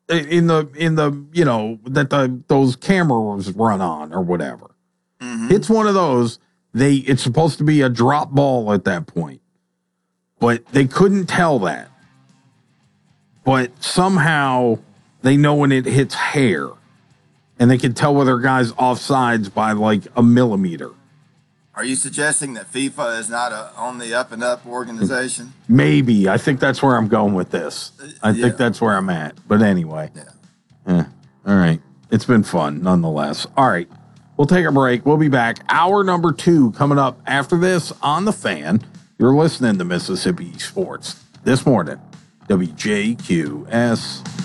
in the that those cameras run on or whatever. Mm-hmm. It's one of those. It's supposed to be a drop ball at that point, but they couldn't tell that. But somehow they know when it hits hair, and they can tell whether a guy's offsides by like a millimeter. Are you suggesting that FIFA is not on the up and up organization? Maybe. I think that's where I'm going with this. I think that's where I'm at. But anyway. Yeah. All right. It's been fun nonetheless. All right. We'll take a break. We'll be back. Hour number 2 coming up after this on The Fan. You're listening to Mississippi Sports this morning. WJQS.